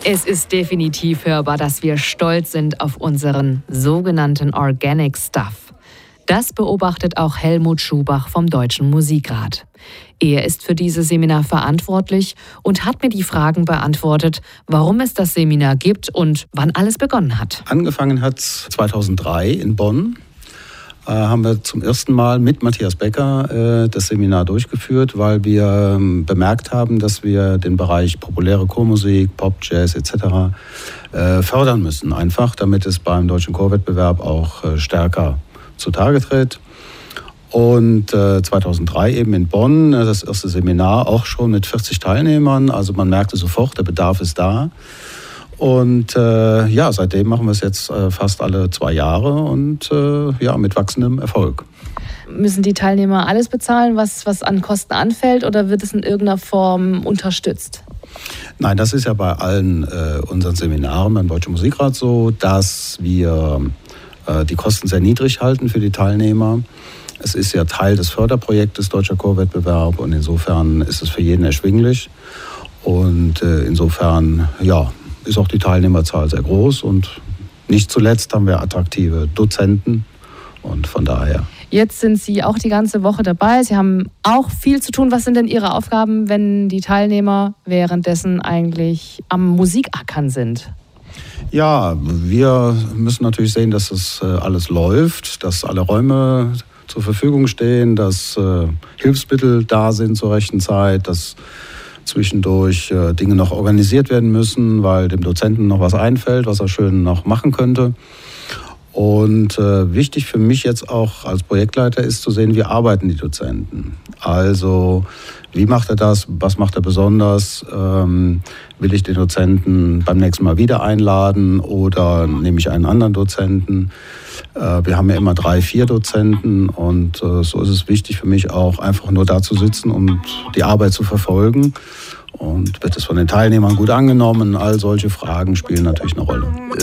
Es ist definitiv hörbar, dass wir stolz sind auf unseren sogenannten Organic Stuff. Das beobachtet auch Helmut Schubach vom Deutschen Musikrat. Er ist für dieses Seminar verantwortlich und hat mir die Fragen beantwortet, warum es das Seminar gibt und wann alles begonnen hat. Angefangen hat es 2003 in Bonn. Haben wir zum ersten Mal mit Matthias Becker das Seminar durchgeführt, weil wir bemerkt haben, dass wir den Bereich populäre Chormusik, Pop, Jazz etc. Fördern müssen, einfach, damit es beim Deutschen Chorwettbewerb auch stärker zutage tritt. Und 2003 eben in Bonn, das erste Seminar, auch schon mit 40 Teilnehmern. Also man merkte sofort, der Bedarf ist da. Und seitdem machen wir es jetzt fast alle 2 Jahre und mit wachsendem Erfolg. Müssen die Teilnehmer alles bezahlen, was an Kosten anfällt, oder wird es in irgendeiner Form unterstützt? Nein, das ist ja bei allen unseren Seminaren beim Deutschen Musikrat so, dass wir die Kosten sehr niedrig halten für die Teilnehmer. Es ist ja Teil des Förderprojektes Deutscher Chorwettbewerb und insofern ist es für jeden erschwinglich. Und insofern, ist auch die Teilnehmerzahl sehr groß und nicht zuletzt haben wir attraktive Dozenten und von daher. Jetzt sind Sie auch die ganze Woche dabei. Sie haben auch viel zu tun. Was sind denn Ihre Aufgaben, wenn die Teilnehmer währenddessen eigentlich am Musikackern sind? Ja, wir müssen natürlich sehen, dass das alles läuft, dass alle Räume zur Verfügung stehen, dass Hilfsmittel da sind zur rechten Zeit, dass zwischendurch Dinge noch organisiert werden müssen, weil dem Dozenten noch was einfällt, was er schön noch machen könnte. Und wichtig für mich jetzt auch als Projektleiter ist zu sehen, wie arbeiten die Dozenten. Also wie macht er das, was macht er besonders? Will ich den Dozenten beim nächsten Mal wieder einladen oder nehme ich einen anderen Dozenten? Wir haben ja immer 3, 4 Dozenten und so ist es wichtig für mich auch, einfach nur da zu sitzen und die Arbeit zu verfolgen. Und wird es von den Teilnehmern gut angenommen? All solche Fragen spielen natürlich eine Rolle.